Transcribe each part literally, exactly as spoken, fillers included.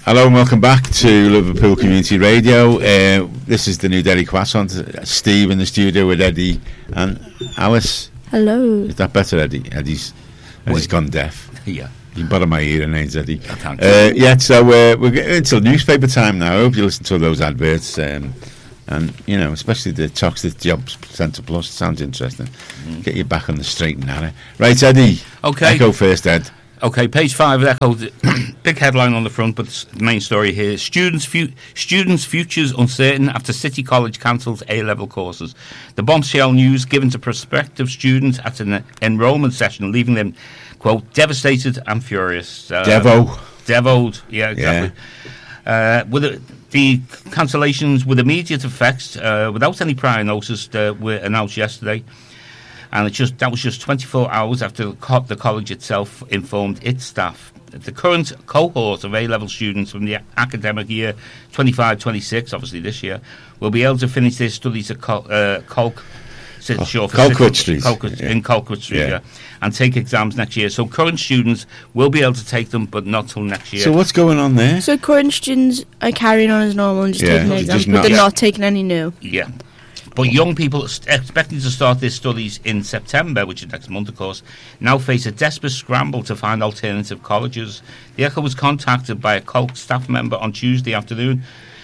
Hello and welcome back to Liverpool Community Radio. Uh, this is the new Derry Croissant. Steve in the studio with Eddie and Alice. Hello. Is that better, Eddie? Eddie's Eddie's Wait. gone deaf. Yeah. You can bottom my ear names, Eddie. I can't. Uh, yeah, so uh, we're getting into newspaper time now. I hope you listen to those adverts. Um, and, you know, especially the Toxic Jobs Centre Plus. Sounds interesting. Mm. Get you back on the straight and narrow. Right, Eddie. Okay. Echo first, Ed. Okay, page five of Echo, big headline on the front, but the main story here: students' fu- students' futures uncertain after City College cancels A-level courses. The bombshell news given to prospective students at an enrolment session, leaving them, quote, devastated and furious. Uh, Devo. Devoed, yeah, exactly. Yeah. Uh, with the, the cancellations with immediate effects, uh, without any prior notice, uh, were announced yesterday. And it just that was just twenty-four hours after the, co- the college itself informed its staff. The current cohort of A-level students from the academic year twenty-five twenty-six, obviously this year, will be able to finish their studies at Col- uh, Colk, Oh, short for Colquitt City- Street. Colquitt, Yeah. in Colquitt Street, Yeah. yeah. and take exams next year. So current students will be able to take them, but not till next year. So what's going on there? So current students are carrying on as normal and just Yeah, taking just exams, not- but they're Yeah. not taking any new. Yeah. But young people expecting to start their studies in September, which is next month, of course, now face a desperate scramble to find alternative colleges. The Echo was contacted by a Colk staff member on Tuesday afternoon.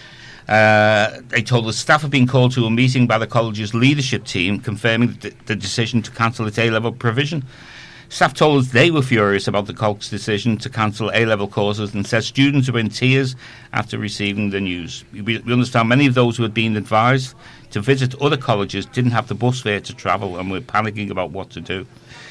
Uh, they told us staff had been called to a meeting by the college's leadership team confirming the, the decision to cancel its A-level provision. Staff told us they were furious about the Colk's decision to cancel A-level courses and said students were in tears after receiving the news. We, we understand many of those who had been advised to visit other colleges didn't have the bus fare to travel and were panicking about what to do.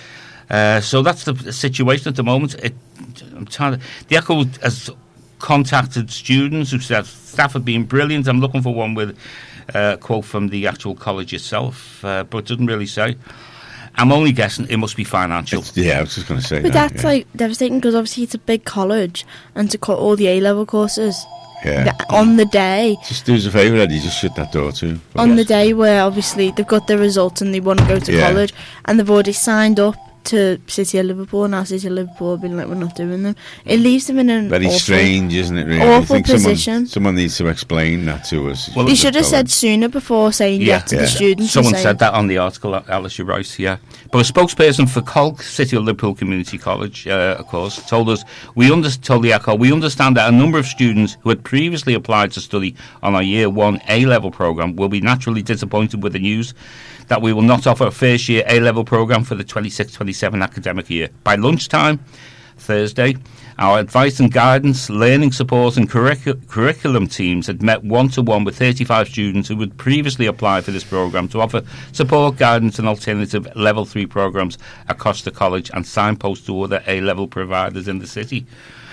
Uh, so that's the, the situation at the moment. It, I'm trying to, the Echo has contacted students who said staff have been brilliant. I'm looking for one with uh, a quote from the actual college itself, uh, but it doesn't really say. I'm only guessing it must be financial. It's, yeah, I was just going to say But that. that's yeah. like devastating because obviously it's a big college, and to cut all the A-level courses Yeah. th- on the day, Just do us a favour, Eddie. Just shut that door too. on the day where obviously they've got their results and they want to go to Yeah. college, and they've already signed up to City of Liverpool, and now City of Liverpool have been like, we're not doing them. It leaves them in an Very awful, strange, isn't it? Really, awful I think someone, position. someone needs to explain that to us. Well, They the should have said sooner before saying Yeah. yes to Yeah. the students. Someone and said that on the article, Alice, you're right, yeah. But a spokesperson for Colk City of Liverpool Community College, uh, of course, told us, we under- told the Echo, we understand that a number of students who had previously applied to study on our Year one A-level programme will be naturally disappointed with the news that we will not offer a first year A-level programme for the twenty-six twenty-seven academic year. By lunchtime, Thursday, our advice and guidance, learning support and curricu- curriculum teams had met one-to-one with thirty-five students who had previously applied for this programme to offer support, guidance and alternative level three programmes across the college and signpost to other A-level providers in the city.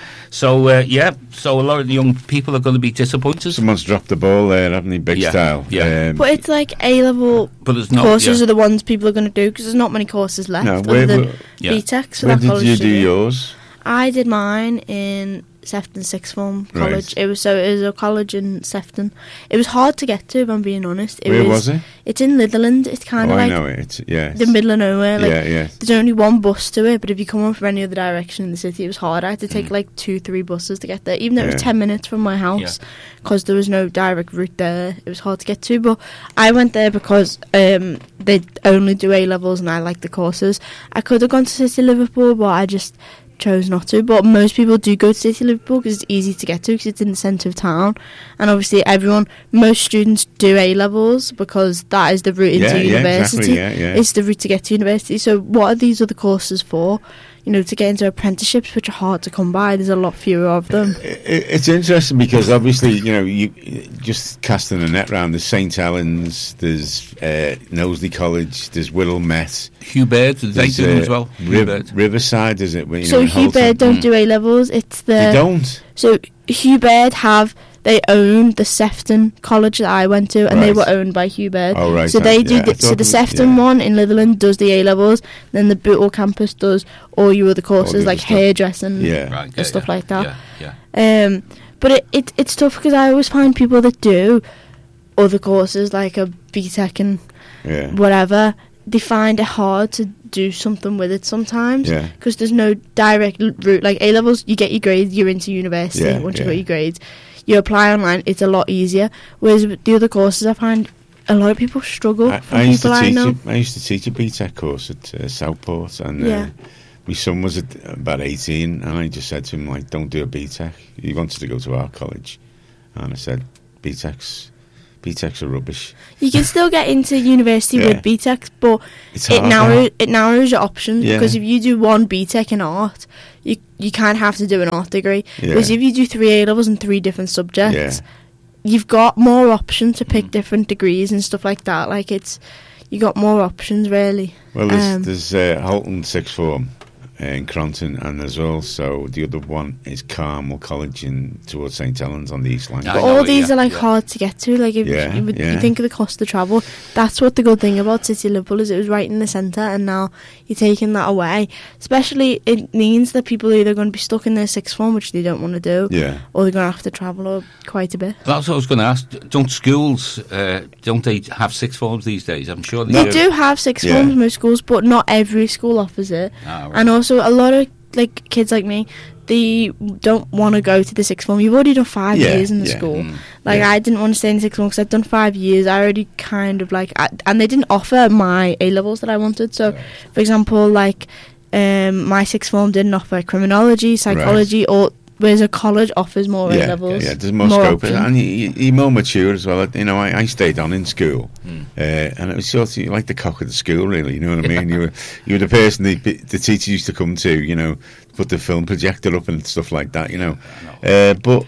So, uh, yeah, so a lot of the young people are going to be disappointed. Someone's dropped the ball there, haven't they? Big Yeah, style. yeah. Um, But it's like A-level But there's not... courses yeah. are the ones people are going to do because there's not many courses left No, other where- than where- Yeah. B TECs for where that did college you to do yours? I did mine in Sefton Sixth Form College. Right. It was so it was a college in Sefton. It was hard to get to, if I'm being honest. It Where was, was it? It's in Litherland. It's kind Oh, of I like know it. It's, yeah. the middle of nowhere. Like yeah, yeah. there's only one bus to it, but if you come up from any other direction in the city, it was hard. I had to take like two, three buses to get there, even though it was Yeah. ten minutes from my house, because there was no direct route there. It was hard to get to, but I went there because um, they only do A levels, and I like the courses. I could have gone to City Liverpool, but I just chose not to. But most people do go to City Liverpool because it's easy to get to, because it's in the centre of town, and obviously everyone, most students do A levels because that is the route into Yeah, yeah, university. exactly, yeah, yeah. It's the route to get to university. So what are these other courses for? You know, to get into apprenticeships, which are hard to come by. There's a lot fewer of them. It, it's interesting because obviously, you know, you just casting a net round. There's Saint Helens, there's uh, Knowsley College, there's Whittle Met, Hugh Baird, they there's, do them uh, as well. Hugh Riv- Baird. Riverside, is it? You So know, in Hugh Holton. Baird don't Mm. do A levels. It's the They don't. So Hugh Baird have they own the Sefton College that I went to, and they Right. were owned by Hugh Baird. Oh, right. So I- they do. yeah, I the, so thought the it was- Sefton yeah. one in Litherland does the A levels. Then the Bootle campus does all your other courses the like other stuff. hairdressing Yeah. Right, and yeah, stuff yeah, like that. Yeah, yeah. Um, but it, it it's tough because I always find people that do other courses like a B Tech and Yeah. whatever. they find it hard to do something with it sometimes Yeah. because there's no direct l- route. Like A levels, you get your grades, you're into university. Yeah, Once you yeah. got your grades, you apply online. It's a lot easier. Whereas with the other courses, I find a lot of people struggle. I, from I used to people I teach. know. A, I used to teach a B Tech course at uh, Southport, and uh, Yeah. my son was at about eighteen, and I just said to him, like, "Don't do a B Tech." He wanted to go to our college, and I said, "B Techs, B Techs are rubbish." You can still get into university Yeah. with B TECs, but It's it hard. narrows it narrows your options Yeah. because if you do one B TEC in art, you you can't have to do an art degree. Yeah. Whereas if you do three A levels and three different subjects, Yeah. you've got more options to pick Mm. different degrees and stuff like that. Like it's you got more options really. Well, there's, Um, there's uh, Halton Sixth Form uh, in Cronton, and there's also the other one is Carmel College in towards Saint Helens on the East Line. I But know all it, these yeah, are like yeah. hard to get to. Like if Yeah, you, would, you yeah. think of the cost of travel, that's what the good thing about City Liverpool is. It was right in the centre, and now you're taking that away. Especially, it means that people are either going to be stuck in their sixth form, which they don't want to do, Yeah. or they're going to have to travel quite a bit. That's what I was going to ask. Don't schools, uh, don't they have sixth forms these days? I'm sure they, They do. do have sixth Yeah. forms in most schools, but not every school offers it. Ah, right. And also, a lot of like kids like me, they don't want to go to the sixth form. You've already done five Yeah, years in the yeah. school. Mm. Like Yeah. I didn't want to stay in the sixth form because I'd done five years. I already kind of like, I, and they didn't offer my A levels that I wanted. So, for example, like um, my sixth form didn't offer criminology, psychology, or whereas a college offers more A Yeah, levels. yeah, yeah, there's more, scope, options. and you, you're more mature as well. You know, I, I stayed on in school, Mm. uh, and it was sort of like the cock of the school, really. You know what I mean? You were you were the person the, the teacher used to come to. You know, put the film projector up and stuff like that. You know, uh, but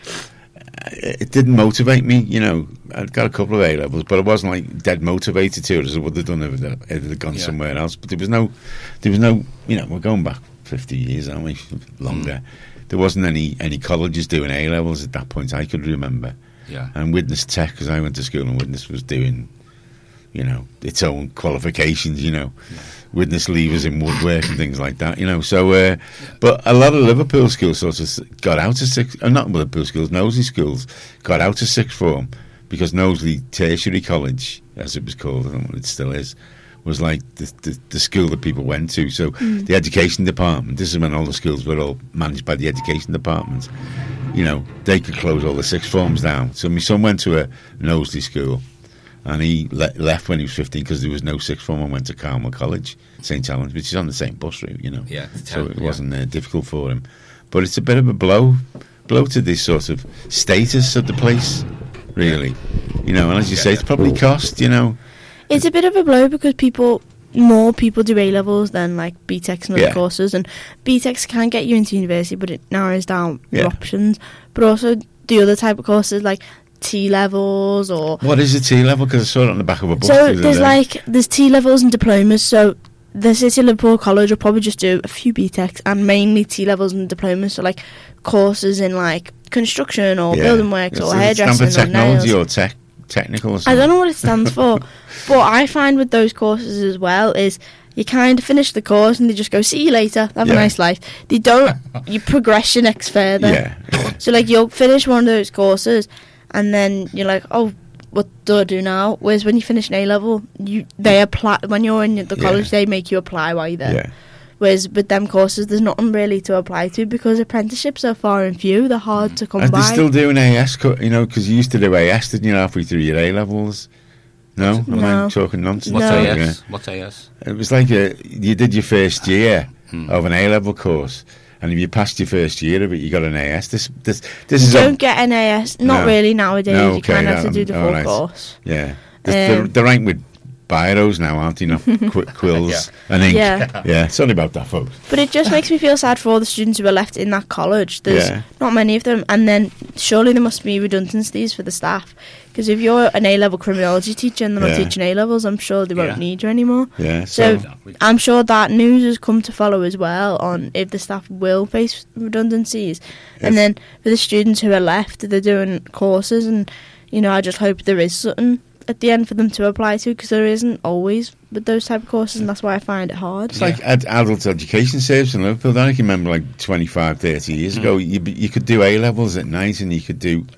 it didn't motivate me. You know, I got a couple of A levels, but I wasn't like dead motivated to it as I would have done if I'd, if I'd gone Yeah. somewhere else. But there was no, there was no. You know, we're going back fifty years, aren't we? Longer. There wasn't any any colleges doing A levels at that point. I could remember. Yeah. And Widnes Tech, because I went to school and Widnes was doing, you know, its own qualifications, you know, Widnes levers in woodwork and things like that, you know. So, uh, but a lot of Liverpool schools sort of got out of sixth, uh, not Liverpool schools, Knowsley schools got out of sixth form because Knowsley Tertiary College, as it was called, I don't know what it still is, was like the, the, the school that people went to. So the education department, this is when all the schools were all managed by the education department. You know, they could close all the sixth forms down. So my son went to a Knowsley school, and he le- left when he was fifteen because there was no sixth form, and went to Carmel College, Saint Helens, which is on the same bus route, you know. Yeah, So it yeah. wasn't uh, difficult for him. But it's a bit of a blow, blow to this sort of status of the place, really. You know, and as you say, it's probably cost, you know. It's a bit of a blow because people, more people do A levels than like B TECs and other Yeah. courses, and B TECs can get you into university, but it narrows down your Yeah. options. But also the other type of courses like T levels or What is a T level? Because I saw it on the back of a bus. the so other there's day. like there's T levels and diplomas. So the City of Liverpool College will probably just do a few B TECs and mainly T levels and diplomas. So like courses in like construction or Yeah. building works Does or it stand for hairdressing or technology nails. or tech, technical or I something? don't know what it stands for, but I find with those courses as well is you kind of finish the course and they just go, see you later, have Yeah. a nice life. They don't, you progress your next further. Yeah, yeah. So like you'll finish one of those courses and then you're like, oh, what do I do now? Whereas when you finish an A level, you they apply, when you're in the Yeah. college, they make you apply while you're there. Yeah. Whereas with them courses, there's nothing really to apply to because apprenticeships are far and few. They're hard to come Are by. they still doing A S, co- you know, because you used to do A S, didn't you, halfway through your A levels? No? Am No. I talking nonsense? What's No. A Yeah. S? What's A S? It was like a, you did your first year Hmm. of an A-level course, and if you passed your first year of it, you got an A S. This this, this You is don't a... get an A S, not No. really nowadays. No, you okay, kind of have no, to do the all full right. course. Yeah. They're, Um, they're rank with biros now, aren't they? Not qu- quills and ink. Yeah. Yeah, it's only about that, folks. But it just makes me feel sad for all the students who are left in that college. There's Yeah. not many of them, and then surely there must be redundancies for the staff. Because if you're an A-level criminology teacher and they're not Yeah. teaching A-levels, I'm sure they won't Yeah. need you anymore. Yeah, So so... I'm sure that news has come to follow as well on if the staff will face redundancies. And Yes. then for the students who are left, they're doing courses, and you know, I just hope there is something at the end for them to apply to, because there isn't always with those type of courses, and that's why I find it hard. It's like ad- adult education service in Liverpool. I can remember like twenty-five, thirty years ago, you, b- you could do A-levels at night and you could do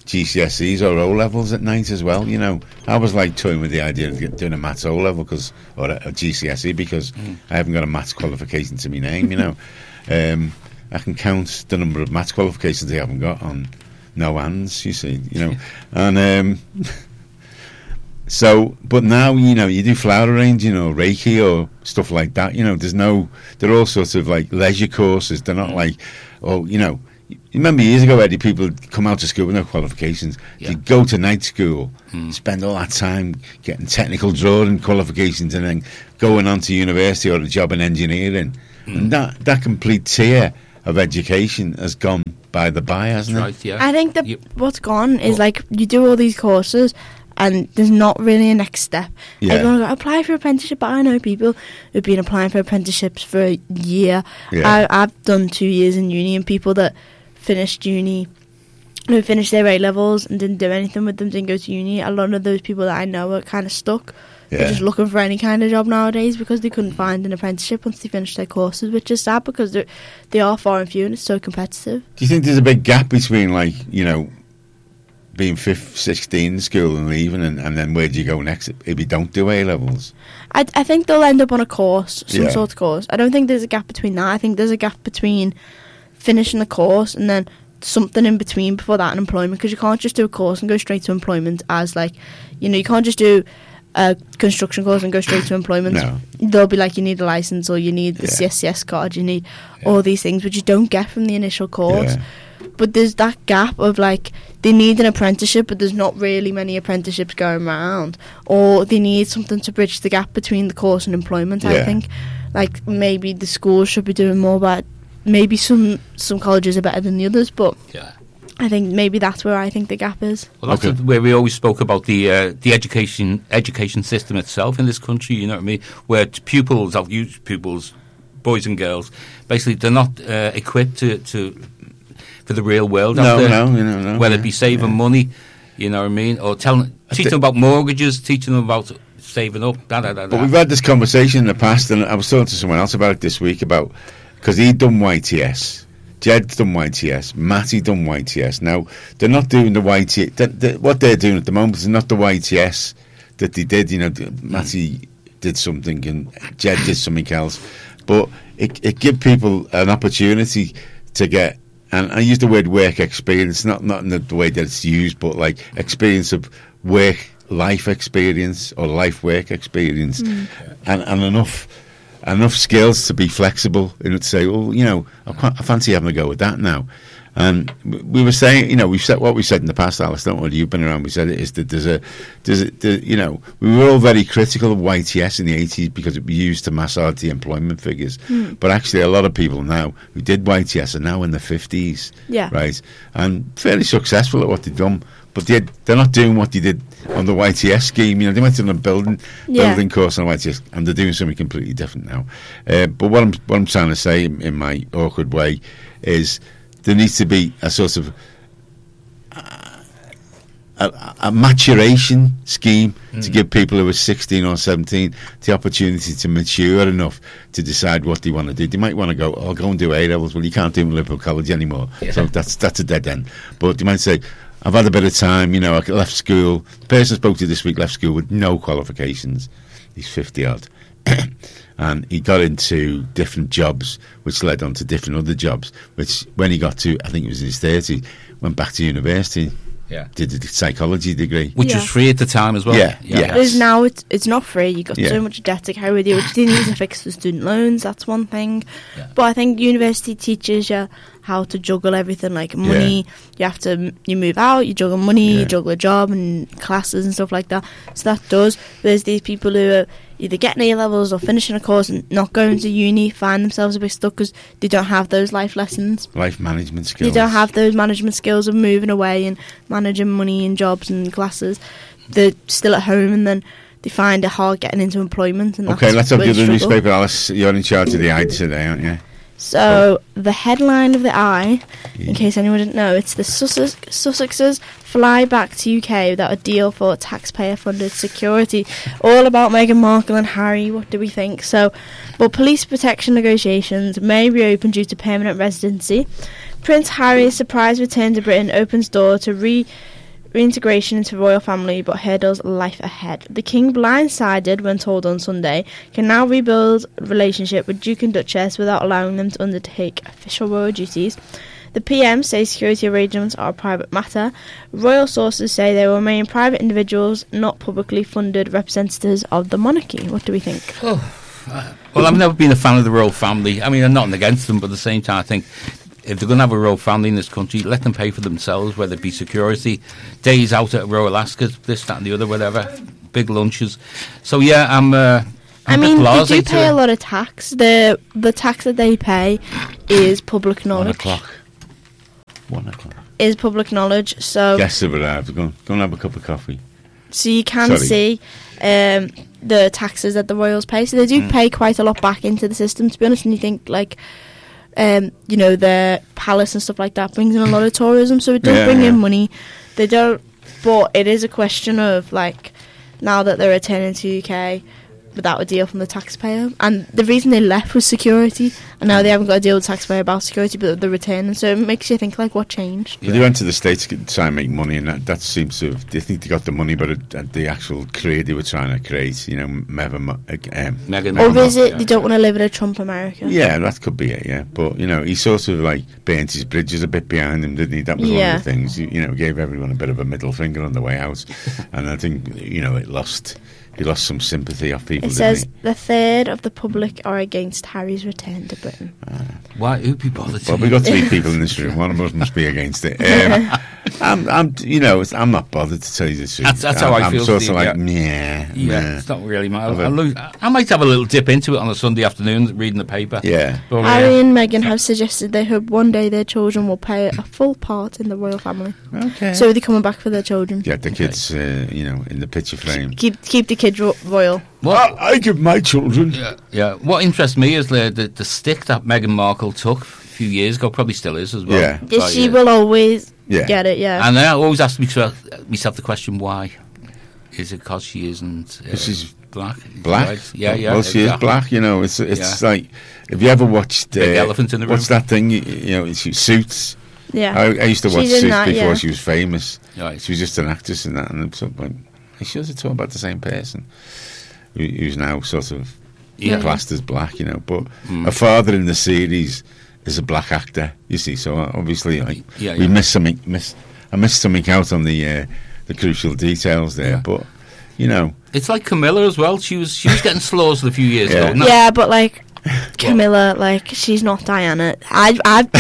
G C S Es or O levels at night as well. You know, I was like toying with the idea of doing a maths O level because or a, a G C S E because mm. I haven't got a maths qualification to my name. You know, um, I can count the number of maths qualifications I haven't got on no hands. You see, you know, and um, so but now you know you do flower arranging or Reiki or stuff like that. You know, there's no, they're all sorts of like leisure courses. They're not like, oh, you know. Remember years ago, Eddie, people would come out of school with no qualifications. Yeah. They'd go to night school, mm. spend all that time getting technical drawing qualifications and then going on to university or a job in engineering. Mm. And that, that complete tier of education has gone by the by, hasn't That's it? Right, yeah. I think that yep. what's gone is like you do all these courses and there's not really a next step. Yeah. Everyone go, apply for apprenticeship, but I know people who've been applying for apprenticeships for a year. Yeah. I, I've done two years in uni and people that finished uni, who finished their A levels and didn't do anything with them, didn't go to uni. A lot of those people that I know are kind of stuck. Yeah. They're just looking for any kind of job nowadays because they couldn't find an apprenticeship once they finished their courses, which is sad because they they are far and few and it's so competitive. Do you think there's a big gap between, like, you know, being fifth, sixteen in school and leaving, and, and then where do you go next if you don't do A levels? I, I think they'll end up on a course, some Yeah. sort of course. I don't think there's a gap between that. I think there's a gap between finishing the course and then something in between before that and employment, because you can't just do a course and go straight to employment as like, you know, you can't just do a construction course and go straight to employment. No. They'll be like, you need a license or you need the Yeah. C S C S card, you need Yeah. all these things which you don't get from the initial course. Yeah. But there's that gap of like, they need an apprenticeship but there's not really many apprenticeships going around, or they need something to bridge the gap between the course and employment. Yeah. I think like maybe the schools should be doing more about, maybe some some colleges are better than the others, but Yeah. I think maybe that's where I think the gap is. Well, that's Okay. where we always spoke about the uh, the education education system itself in this country. You know what I mean? Where t- pupils, I'll use pupils, boys and girls, basically they're not uh, equipped to, to for the real world. No, out there. no, you know, no, Whether yeah, it be saving yeah. money, you know what I mean, or telling teaching them about mortgages, teaching them about saving up. Da, da, da, But da. we've had this conversation in the past, and I was talking to someone else about it this week, about because he'd done Y T S, Jed's done Y T S, Matty done Y T S. Now they're not doing the Y T S. They, they, what they're doing at the moment is not the Y T S that they did. You know, Matty did something and Jed did something else, but it it gives people an opportunity to get. And I use the word work experience, not not in the, the way that it's used, but like experience of work, life experience or life work experience, Mm. and, and enough enough skills to be flexible and to say, well, you know, I, quite, I fancy having a go with that now. And we were saying, you know, we've said what we said in the past, Alice. Don't worry, you've been around. We said it is that there's a, there's a, there, you know, we were all very critical of Y T S in the eighties because it was used to massage the employment figures. Mm. But actually, a lot of people now who did Y T S are now in their fifties, Yeah. right, and fairly successful at what they've done. But they they're not doing what they did on the Y T S scheme. You know, they went on a building Yeah. building course on Y T S, and they're doing something completely different now. Uh, but what I'm what I'm trying to say in, in my awkward way is, there needs to be a sort of uh, a, a maturation scheme mm. to give people who are sixteen or seventeen the opportunity to mature enough to decide what they want to do. They might want to go, oh, I'll go and do A levels. Well, you can't do them in Liverpool College anymore, yeah. so that's that's a dead end. But they might say, I've had a bit of time, you know, I left school. The person I spoke to this week left school with no qualifications. He's fifty odd. And he got into different jobs, which led on to different other jobs, which when he got to, I think it was in his thirties, went back to university, Yeah. did a psychology degree. Which Yeah. was free at the time as well. Yeah, yeah. Whereas now it's it's not free. You got Yeah. so much debt to carry with you, which they need to fix the student loans. That's one thing. Yeah. But I think university teaches you how to juggle everything, like money. You have to you move out, you juggle money, Yeah. you juggle a job and classes and stuff like that. So that does. There's these people who are either getting A levels or finishing a course and not going to uni, find themselves a bit stuck because they don't have those life lessons. Life management skills. They don't have those management skills of moving away and managing money and jobs and classes. They're still at home and then they find it hard getting into employment. And Okay, that's let's have where the they other struggle. newspaper, Alice. You're in charge of the eye today, aren't you? So the headline of the Eye, Yeah. in case anyone didn't know, it's the Sussex, Sussexes fly back to U K without a deal for taxpayer-funded security. All about Meghan Markle and Harry. What do we think? So, but police protection negotiations may reopen due to permanent residency. Prince Harry's surprise return to Britain opens door to re reintegration into the royal family, but hurdles life ahead. The king, blindsided when told on Sunday, can now rebuild a relationship with Duke and Duchess without allowing them to undertake official royal duties. The P M says security arrangements are a private matter. Royal sources say they will remain private individuals, not publicly funded representatives of the monarchy. What do we think? Oh, uh, well, I've never been a fan of the royal family. I mean, I'm not against them, but at the same time, I think if they're going to have a royal family in this country, let them pay for themselves, whether it be security, days out at Royal Ascot, this, that and the other, whatever, big lunches. So, yeah, I'm... Uh, I mean, they do pay a lot of tax. The the tax that they pay is public knowledge. One o'clock. One o'clock. Is public knowledge, so... Guests have arrived. Go, go and have a cup of coffee. So you can Sorry. see um, the taxes that the royals pay. So they do mm. pay quite a lot back into the system, to be honest. And you think, like, um, you know, the palace and stuff like that brings in a lot of tourism. So it does yeah, bring yeah. in money. They don't... But it is a question of, like, now that they're returning to U K... without a deal from the taxpayer, and the reason they left was security, and now they haven't got a deal with the taxpayer about security, but they're returning. So it makes you think, like, what changed? Yeah. They went to the States to try and make money, and that, that seems to have, they think they got the money, but it, uh, the actual career they were trying to create, you know, Meghan, um, Meghan or is it yeah. they don't want to live in a Trump America? Yeah, that could be it. Yeah, but you know, he sort of like burnt his bridges a bit behind him, didn't he? That was yeah. one of the things. You, you know, gave everyone a bit of a middle finger on the way out, and I think you know it lost. He lost some sympathy off people. It says didn't he? the third of the public are against Harry's return to Britain. Ah. Why? Who'd be bothered? Well, we've got three people in this room. One of us must be against it. Um, I'm, I'm, you know, it's, I'm not bothered to tell you the truth. That's, that's I'm, how I I'm feel. sort Steve, of like, yeah, yeah, yeah. nah. It's not really my. I've I, a- lose, I might have a little dip into it on a Sunday afternoon, reading the paper. Yeah. But, uh, Harry and Meghan have suggested they hope one day their children will play a full part in the royal family. Okay. So they're coming back for their children. Get the kids, uh, you know, in the picture frame. Keep keep the kids ro- royal. what, I give my children. yeah, yeah. What interests me is the, the the stick that Meghan Markle took a few years ago, probably still is as well. Yeah. Yes, But, she yeah. will always Yeah. get it. Yeah. And I always ask myself, myself the question, why? Is it because she isn't uh, She's black? Black. Right. Yeah, yeah. Well, she is exactly. black. You know, it's it's Yeah. like if you ever watched uh, Big elephant in the what's room. that thing? You, you know, she, Suits. yeah. I, I used to watch She's in Suits that, before yeah. she was famous. Right. She was just an actress in that, and at some point, she was talking about the same person who, who's now sort of Yeah. classed as black. You know, but Mm. her father in the series is a black actor. You see, so obviously, like, Yeah, we yeah. missed something. Miss, I missed something out on the uh, the crucial details there, Yeah. but you know. It's like Camilla as well. She was she was getting slaughtered a few years Yeah. ago. No, Yeah, but like Camilla, like she's not Diana. I,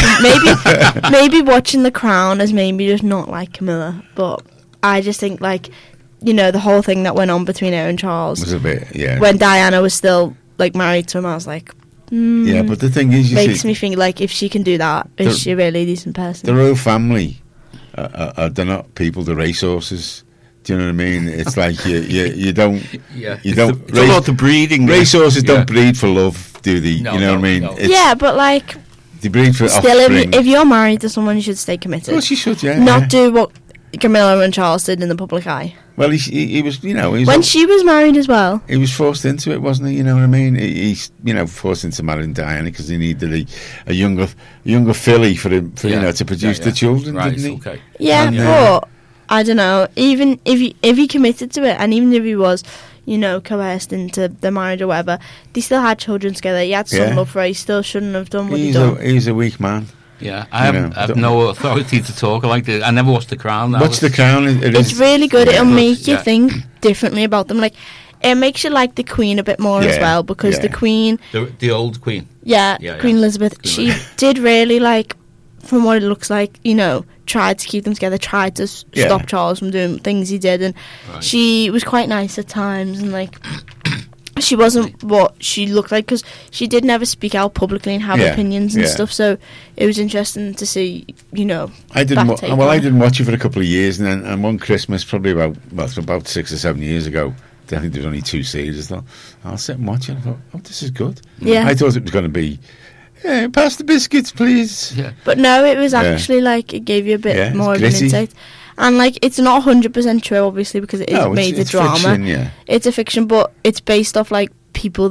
I maybe maybe watching The Crown has made me just not like Camilla. But I just think like, you know, the whole thing that went on between her and Charles Was a bit, yeah. when Diana was still like married to him. I was like, mm, yeah, but the thing is, you makes see, me think like if she can do that, is The- she a really decent person? the royal family, uh, uh, uh, they're not people, they're racehorses. Do you know what I mean? It's like you, you, you don't, yeah. you It's don't. the- it's all about the breeding. yeah. Racehorses Yeah. don't breed for love, do they? No, you know no, what I mean? no. It's, yeah, but like they breed for still, if, offspring. you, if you're married to someone, you should stay Of committed. course, you should, yeah. Not yeah. do what Camilla and Charles did in the public eye. Well, he, he, he was, you know, he was, When she was married as well. he was forced into it, wasn't he? You know what I mean? He, he's, you know, forced into marrying Diana because he needed a, a younger, younger filly for him, for, Yeah. you know, to produce Yeah, the yeah. children, Right, didn't he? okay. Yeah, And, uh, but I don't know. Even if he if he committed to it, and even if he was, you know, coerced into the marriage or whatever, they still had children together. He had some Yeah. love for her. He still shouldn't have done what he He's done. a, he's a weak man. Yeah, I You have, know, I have don't- no authority to talk. I like the, I never watched The Crown. That Watch was- The Crown. It, it It's is- really good. yeah. It'll make you Yeah. think differently about them. Like it makes you like the Queen a bit more as Yeah, well because the yeah. Queen, the, the old Queen. yeah, Yeah, Queen yeah. Elizabeth, Queen she Elizabeth. did really like, from what it looks like, you know, tried to keep them together, tried to s- Yeah. stop Charles from doing things he did, and Right. she was quite nice at times, and like she wasn't what she looked like because she did never speak out publicly and have Yeah, opinions and yeah. stuff. So it was interesting to see, you know. I didn't. that Wa- take well, on I it. didn't watch it for a couple of years, and then and one Christmas, probably about well, it's about six or seven years ago. I think there was only two series. I thought I'll sit and watch it. I thought, oh, this is good. Yeah. I thought it was going to be, yeah, pass the biscuits, please. Yeah. But no, it was Yeah. actually like it gave you a bit Yeah, it's more of an gritty. insight. And like it's not one hundred percent true, obviously, because it is No, it's, made it's a drama. fiction, yeah. It's a fiction, but it's based off like people they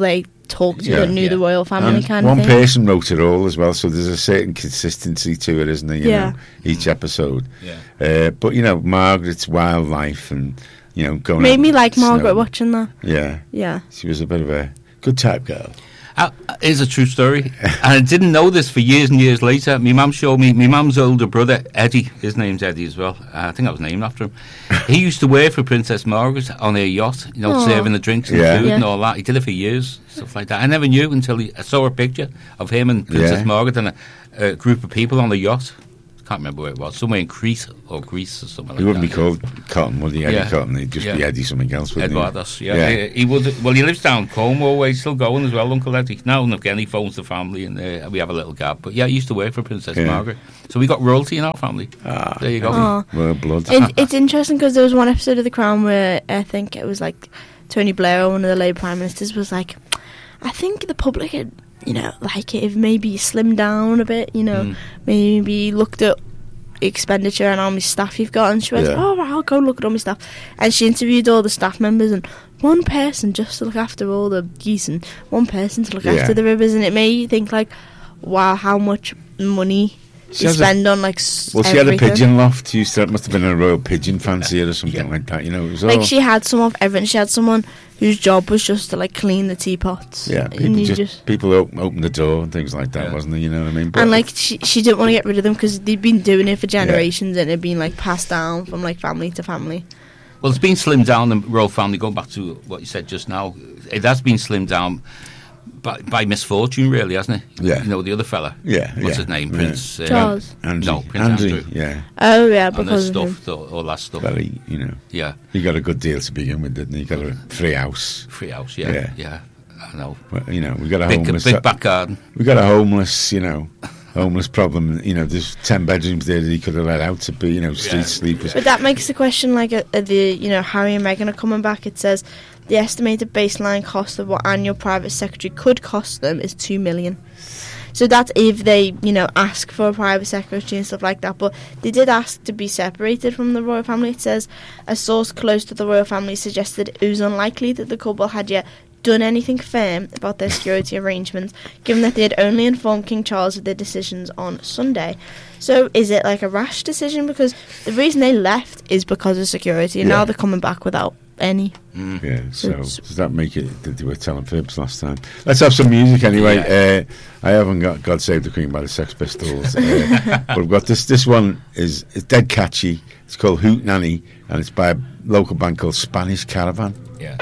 talked to Yeah. and knew Yeah. the royal family And kind one of thing. person wrote it all as well, so there's a certain consistency to it, isn't there? You Yeah. know, each episode. Yeah. Uh, but you know, Margaret's wildlife and you know going Made out me and like Margaret snowing. watching that. Yeah, Yeah. she was a bit of a good type girl. Uh, it's a true story. And I didn't know this for years and years later. My mum showed me, my mum's older brother, Eddie, his name's Eddie as well. Uh, I think I was named after him. He used to work for Princess Margaret on her yacht, you know, Aw. serving the drinks and Yeah. the food and Yeah. all that. He did it for years, stuff like that. I never knew until he, I saw a picture of him and Princess Yeah. Margaret and a, a group of people on the yacht. Can't remember where it was, somewhere in Crete or Greece or something He like wouldn't that. be called Cotton, would he? Eddie Yeah. Cotton. He'd just Yeah. be Eddie something else, wouldn't Eduardos, he? yeah. He, he would. Well, he lives down Cornwall way, still going as well, Uncle Eddie. Now and again, he phones the family, and uh, we have a little gap. But yeah, he used to work for Princess Yeah. Margaret, so we got royalty in our family. Ah, There you go. Aw. Royal blood. It, it's interesting because there was one episode of The Crown where I think it was like Tony Blair, one of the Labour Prime Ministers, was like, I think the public had, you know, like it if maybe you slimmed down a bit, you know, Mm. maybe looked at expenditure and how many staff you've got, and she went, Yeah. oh, right, I'll go look at all my staff. And she interviewed all the staff members, and one person just to look after all the geese and one person to look Yeah. after the rivers, and it made you think like, wow, how much money She you has a- spend on like s- Well, she had a everything. pigeon loft. She used to, it must have been a royal pigeon fancier or something Yeah. like that. You know, it was Like all. she had some of everything. She had someone whose job was just to like clean the teapots. yeah, and people you just, just people open, open the door and things like that, Yeah. wasn't there? You know what I mean? But and like she she didn't want to get rid of them because they'd been doing it for generations and it'd been like passed down from like family to family. Well, it's been slimmed down, the royal family, going back to what you said just now, it has been slimmed down by, by misfortune, really, hasn't it? Yeah. You know, the other fella. Yeah, What's yeah, his name? yeah. Prince... Uh, Charles. Andrew, No, Prince Andrew, Andrew. yeah, Oh yeah, And the because of him. stuff, all, all that stuff. very, you know, Yeah. he got a good deal to begin with, didn't he? He got a free house. Free house, yeah. Yeah. Yeah. I know. Well, you know, we got a Big, homeless. big back garden. We got a homeless, you know, homeless problem. You know, there's ten bedrooms there that he could have let out to be, you know, street Yeah. sleepers. But that makes the question like uh, uh, the you know Harry and Meghan are coming back. It says the estimated baseline cost of what annual private secretary could cost them is two million. So that's if they, you know, ask for a private secretary and stuff like that. But they did ask to be separated from the royal family. It says a source close to the royal family suggested it was unlikely that the couple had yet done anything firm about their security arrangements, given that they had only informed King Charles of their decisions on Sunday. So is it like a rash decision? Because the reason they left is because of security, and Yeah. now they're coming back without any. Yeah, so It's- does that make it that they were telling fibs last time? Let's have some music anyway. Uh, I haven't got God Save the Queen by the Sex Pistols, uh, but we've got this. This one is it's dead catchy. It's called Hoot Nanny, and it's by a local band called Spanish Caravan. Yeah.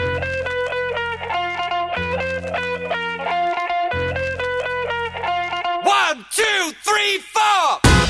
One, two, three, four.